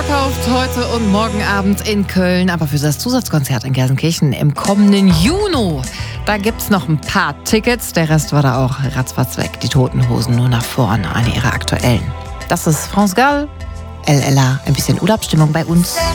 ausverkauft heute und morgen Abend in Köln. Aber für das Zusatzkonzert in Gelsenkirchen im kommenden Juni, da gibt's noch ein paar Tickets. Der Rest war da auch ratzfatz weg. Die Toten Hosen nur nach vorne, eine ihrer aktuellen. Das ist France Gall, LLA, ein bisschen Urlaubsstimmung bei uns.